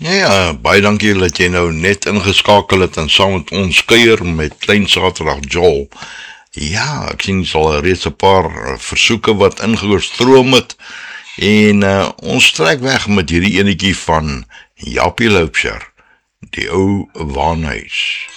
Ja, baie dankie dat jy nou net ingeskakel het en saam met ons kuier met Klein Saterdag Joel. Ja, ek sien al reeds 'n paar versoeke wat ingestroom het en ons trek weg met hierdie enetjie van Jappie Loubser, die ou waanhuis.